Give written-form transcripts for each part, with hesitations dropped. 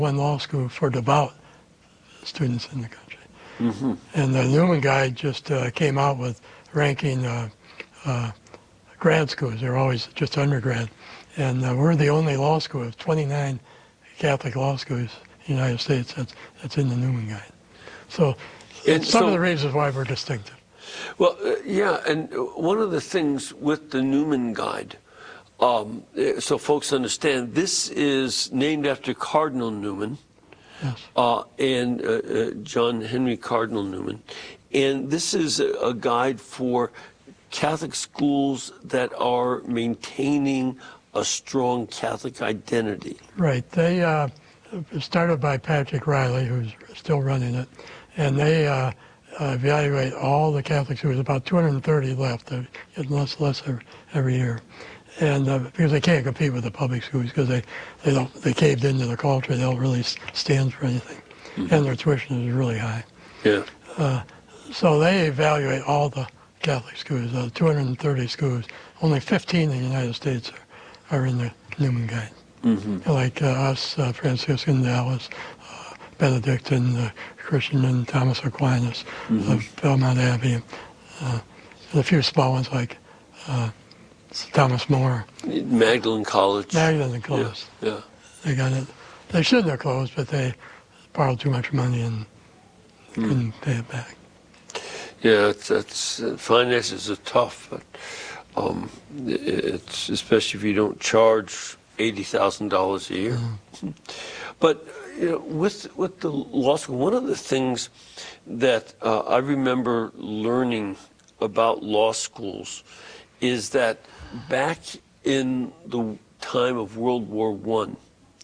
one law school for devout students in the country. Mm-hmm. And the Newman Guide just came out with ranking grad schools. They're always just undergrad. And we're the only law school of 29 Catholic law schools in the United States that's in the Newman Guide. So it's some of the reasons why we're distinctive. Well, yeah, and one of the things with the Newman Guide, so folks understand, this is named after Cardinal Newman. Yes. And John Henry Cardinal Newman. And this is a guide for Catholic schools that are maintaining a strong Catholic identity. Right. They started by Patrick Riley, who's still running it, and they evaluate all the Catholic schools. About 230 left, getting less every year. And because they can't compete with the public schools because they caved into the culture, they don't really stand for anything, Mm-hmm. and their tuition is really high. Yeah. So they evaluate all the Catholic schools, 230 schools. Only 15 in the United States are in the Newman Guide. Mm-hmm. Like us, Franciscan, Dallas, Benedictine, Christian, and Thomas Aquinas, Mm-hmm. Belmont Abbey, and a few small ones like Thomas More. Magdalene College. Magdalene closed. Yeah. They got it. They shouldn't have closed, but they borrowed too much money and couldn't pay it back. Yeah, finances are tough, but it's especially if you don't charge $80,000 a year. Mm-hmm. But you know, with the law school, one of the things that I remember learning about law schools is that back in the time of World War I,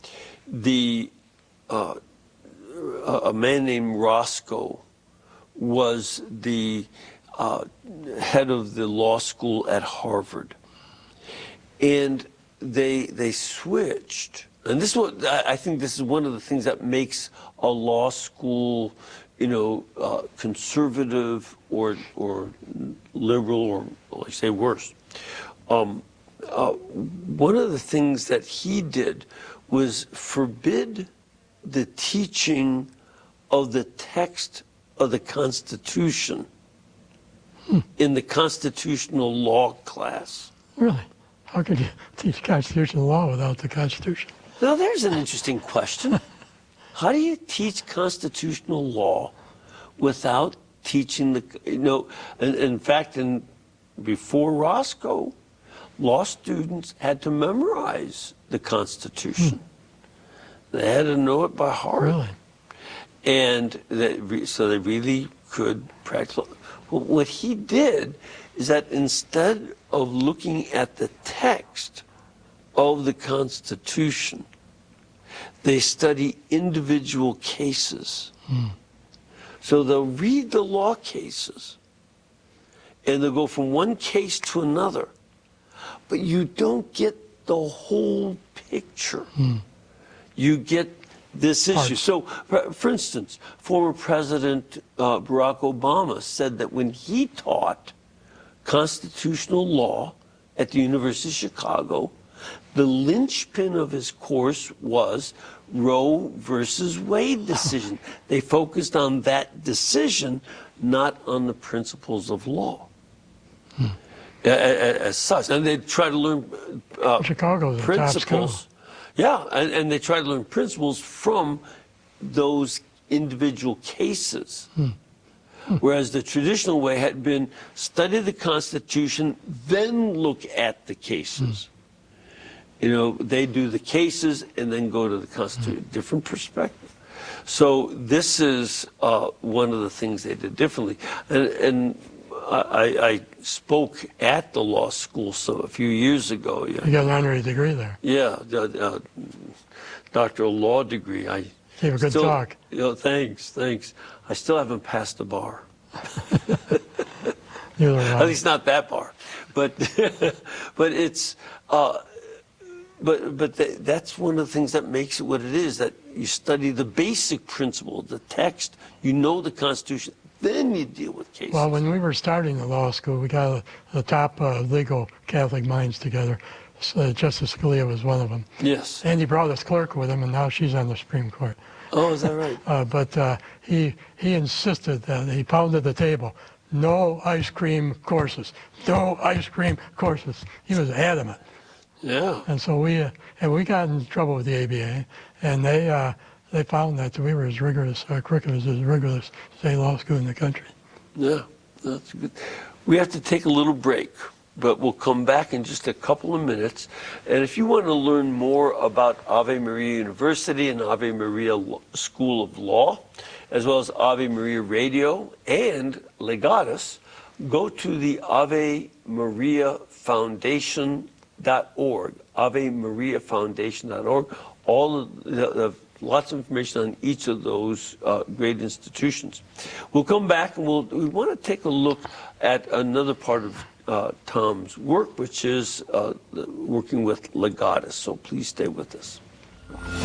a man named Roscoe was the head of the law school at Harvard, and they switched. And this is what I think. This is one of the things that makes a law school, conservative or liberal, or I say worse. One of the things that he did was forbid the teaching of the text of the Constitution in the constitutional law class. Really? How could you teach constitutional law without the Constitution? Now, there's an interesting question. How do you teach constitutional law without teaching in fact, before Roscoe, law students had to memorize the Constitution. They had to know it by heart. Really? And so they really could practice. Well, what he did is that instead of looking at the text of the Constitution, they study individual cases. So they'll read the law cases, and they'll go from one case to another, but you don't get the whole picture. You get this issue. So, for instance, former President Barack Obama said that when he taught constitutional law at the University of Chicago, the linchpin of his course was Roe versus Wade decision. They focused on that decision, not on the principles of law. As such, and they try to learn Chicago's principles. Yeah, and they try to learn principles from those individual cases. Whereas the traditional way had been study the Constitution, then look at the cases. They do the cases and then go to the Constitution. Different perspective. So this is one of the things they did differently. And I spoke at the law school a few years ago. You got an honorary degree there. Yeah, doctoral law degree. I gave a good talk. Thanks. I still haven't passed the bar. At least not that bar. But it's that's one of the things that makes it what it is. That you study the basic principle, the text. You know the Constitution. Then you deal with cases. Well, when we were starting the law school, we got the top legal Catholic minds together Justice Scalia was one of them. Yes. And he brought his clerk with him, and now she's on the Supreme Court. Oh, is that right? But he insisted that he pounded the table. No ice cream courses. No ice cream courses. He was adamant. Yeah. And so we got in trouble with the ABA, and they found that we were as rigorous, our curriculum was as rigorous state law school in the country. Yeah, that's good. We have to take a little break, but we'll come back in just a couple of minutes. And if you want to learn more about Ave Maria University and Ave Maria School of Law, as well as Ave Maria Radio and Legatus, go to the Ave Maria Foundation.org, AveMariaFoundation.org. All of the lots of information on each of those great institutions. We'll come back and we want to take a look at another part of Tom's work, which is working with Legatus. So please stay with us.